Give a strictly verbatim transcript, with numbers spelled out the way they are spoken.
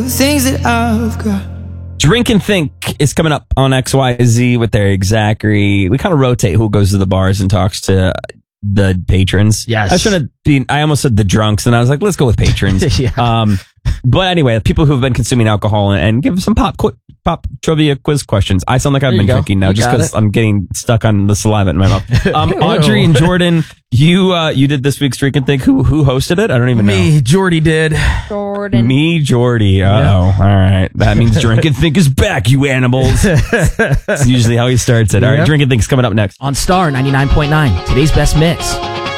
Things that I've got. Drink and Think is coming up on X Y Z with Eric Zachary. We kind of rotate who goes to the bars and talks to the patrons. Yes. I shouldn't be, I almost said the drunks, and I was like, let's go with patrons. Yeah. Um, but anyway, people who've been consuming alcohol and, and give some pop qu- pop trivia quiz questions. I sound like I've There been you go. drinking now You just got because it. I'm getting stuck on the saliva in my mouth. Um, Audrey and Jordan, you uh, you did this week's Drink and Think. Who who hosted it? I don't even know. Me, Jordy did. Jordan. Me, Jordy. Uh oh. All right. That means Drink and Think is back, you animals. That's usually how he starts it. All right. Yep. Drink and Think's coming up next. On Star ninety-nine point nine, today's best mix.